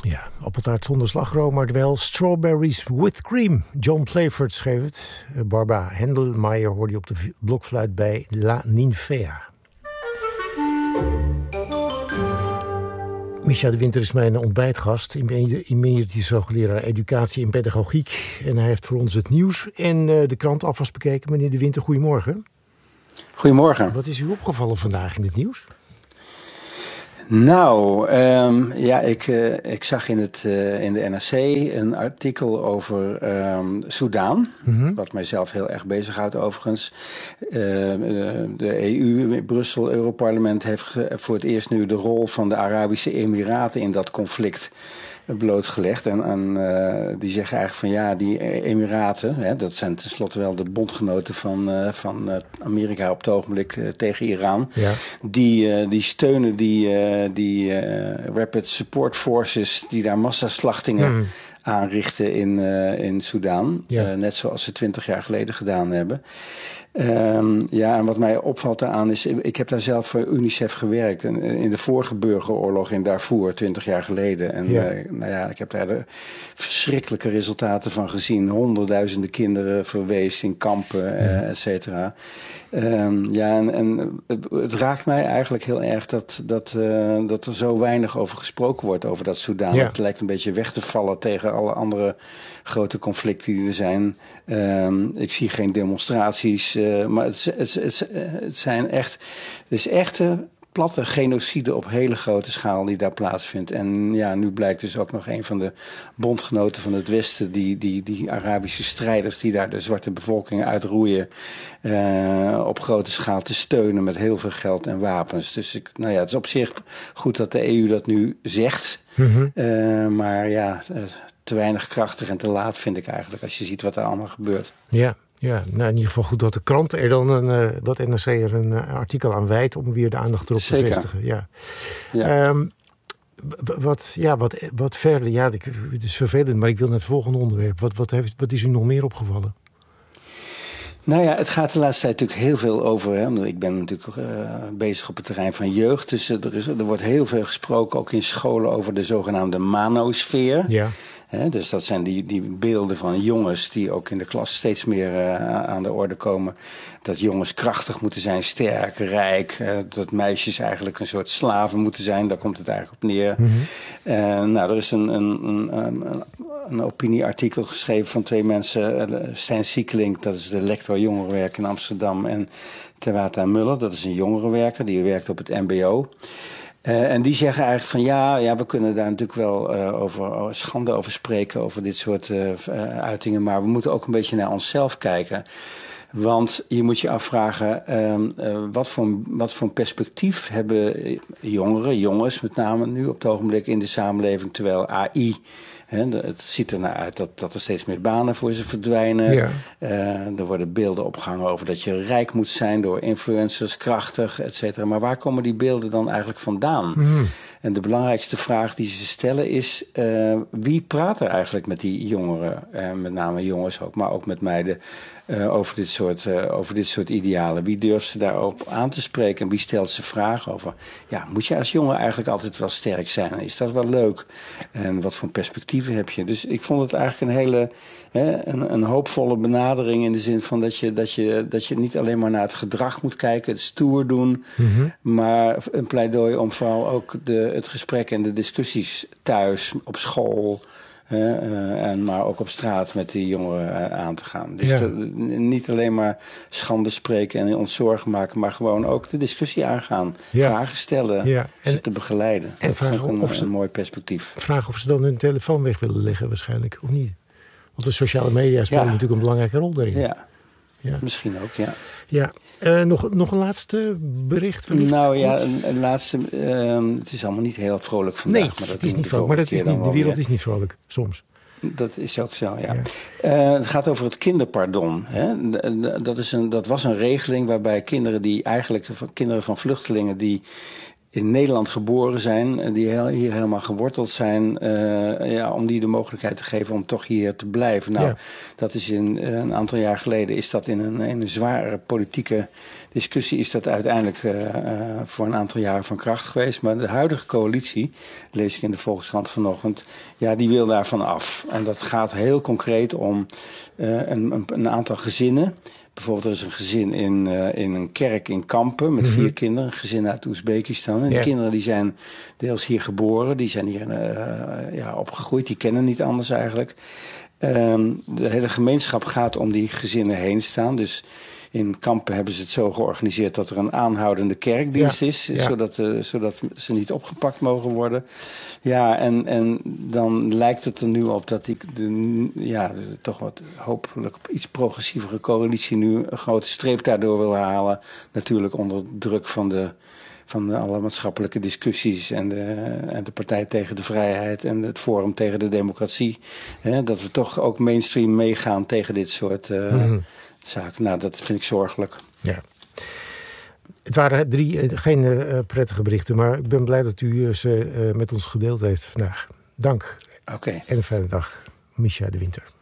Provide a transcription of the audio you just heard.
Ja, appeltaart zonder slagroom, maar wel strawberries with cream. John Playford schreef het. Barbara Hendelmeijer hoorde je op de blokfluit bij La Ninfea. Micha de Winter is mijn ontbijtgast. Emeritus hoogleraar educatie en pedagogiek. En hij heeft voor ons het nieuws en de krant alvast bekeken. Meneer de Winter, goedemorgen. Goedemorgen. Wat is u opgevallen vandaag in het nieuws? Nou, ik zag in de NRC een artikel over Soedan. Mm-hmm. Wat mijzelf heel erg bezighoudt overigens. De EU, Brussel, Europarlement heeft voor het eerst nu de rol van de Arabische Emiraten in dat conflict blootgelegd. En die zeggen eigenlijk van ja, die Emiraten, hè, dat zijn tenslotte wel de bondgenoten van Amerika op het ogenblik tegen Iran. Ja. Die steunen die Rapid Support Forces die daar massaslachtingen aanrichten in Soedan. Ja. Net zoals ze 20 jaar geleden gedaan hebben. En wat mij opvalt daaraan is, ik heb daar zelf voor UNICEF gewerkt. En in de vorige burgeroorlog in Darfur, 20 jaar geleden. En ik heb daar de verschrikkelijke resultaten van gezien. Honderdduizenden kinderen verwezen in kampen, et cetera. Het raakt mij eigenlijk heel erg dat er zo weinig over gesproken wordt over dat Soedan. Ja. Het lijkt een beetje weg te vallen tegen alle andere grote conflicten die er zijn. Ik zie geen demonstraties, maar het zijn echt, het is echte platte genocide op hele grote schaal die daar plaatsvindt. En ja, nu blijkt dus ook nog een van de bondgenoten van het Westen, die Arabische strijders die daar de zwarte bevolking uitroeien, op grote schaal te steunen met heel veel geld en wapens. Dus het is op zich goed dat de EU dat nu zegt. Mm-hmm. Maar ja, te weinig krachtig en te laat vind ik eigenlijk als je ziet wat er allemaal gebeurt. Ja. Ja, nou in ieder geval goed dat de krant er dan dat NRC er een artikel aan wijdt om weer de aandacht erop te vestigen. Ja. Ja. Wat verder? Ja, het is vervelend, maar ik wil naar het volgende onderwerp. Wat is u nog meer opgevallen? Nou ja, het gaat de laatste tijd natuurlijk heel veel over. Hè? Ik ben natuurlijk bezig op het terrein van jeugd. Dus er wordt heel veel gesproken, ook in scholen, over de zogenaamde manosfeer. Ja. Dus dat zijn die beelden van jongens die ook in de klas steeds meer aan de orde komen. Dat jongens krachtig moeten zijn, sterk, rijk. Dat meisjes eigenlijk een soort slaven moeten zijn. Daar komt het eigenlijk op neer. Mm-hmm. Er is een opinieartikel geschreven van 2 mensen. Stijn Siekelink, dat is de lector jongerenwerk in Amsterdam. En Tewata Muller, dat is een jongerenwerker. Die werkt op het mbo. En die zeggen eigenlijk van ja, we kunnen daar natuurlijk wel over schande over spreken, over dit soort uitingen. Maar we moeten ook een beetje naar onszelf kijken. Want je moet je afvragen, wat voor perspectief hebben jongens met name nu op het ogenblik in de samenleving, terwijl AI... Het ziet er naar uit dat er steeds meer banen voor ze verdwijnen. Ja. Er worden beelden opgehangen over dat je rijk moet zijn door influencers, krachtig, et cetera. Maar waar komen die beelden dan eigenlijk vandaan? Mm. En de belangrijkste vraag die ze stellen is, wie praat er eigenlijk met die jongeren? Met name jongens ook, maar ook met meiden over dit soort idealen. Wie durft ze daarop aan te spreken en wie stelt ze vragen over? Ja, moet je als jongen eigenlijk altijd wel sterk zijn? Is dat wel leuk? En wat voor perspectieven heb je? Dus ik vond het eigenlijk een hele een hoopvolle benadering in de zin van dat je niet alleen maar naar het gedrag moet kijken, het stoer doen, maar een pleidooi om vooral ook het gesprek en de discussies thuis, op school, maar ook op straat met die jongeren aan te gaan. Dus niet alleen maar schande spreken en ons zorgen maken, maar gewoon ook de discussie aangaan. Ja. Vragen stellen, ze te begeleiden. En dat vind ik een mooi perspectief. Vragen of ze dan hun telefoon weg willen leggen waarschijnlijk, of niet? Want de sociale media spelen natuurlijk een belangrijke rol daarin. Ja, misschien ook, ja. Ja. Nog een laatste bericht? Een laatste. Het is allemaal niet heel vrolijk vandaag. Nee, maar het is niet vrolijk. Maar de wereld is niet vrolijk, soms. Dat is ook zo, ja. Het gaat over het kinderpardon. Hè? Dat was een regeling waarbij kinderen van vluchtelingen die in Nederland geboren zijn, die hier helemaal geworteld zijn, om die de mogelijkheid te geven om toch hier te blijven. Nou, dat is een aantal jaar geleden is dat in een zware politieke discussie is dat uiteindelijk voor een aantal jaar van kracht geweest. Maar de huidige coalitie, lees ik in de Volkskrant vanochtend, die wil daarvan af. En dat gaat heel concreet om een aantal gezinnen. Bijvoorbeeld er is een gezin in een kerk in Kampen met 4 kinderen. Een gezin uit Oezbekistan. En die kinderen die zijn deels hier geboren. Die zijn hier opgegroeid. Die kennen niet anders eigenlijk. De hele gemeenschap gaat om die gezinnen heen staan. Dus in Kampen hebben ze het zo georganiseerd dat er een aanhoudende kerkdienst is. Zodat ze niet opgepakt mogen worden. Ja, en dan lijkt het er nu op dat toch wat hopelijk iets progressievere coalitie nu een grote streep daardoor wil halen. Natuurlijk onder druk van alle maatschappelijke discussies en de Partij tegen de Vrijheid en het Forum tegen de Democratie. Dat we toch ook mainstream meegaan tegen dit soort zaken. Nou, dat vind ik zorgelijk. Ja. Het waren geen prettige berichten, maar ik ben blij dat u ze met ons gedeeld heeft vandaag. Dank. Oké. En een fijne dag. Mischa de Winter.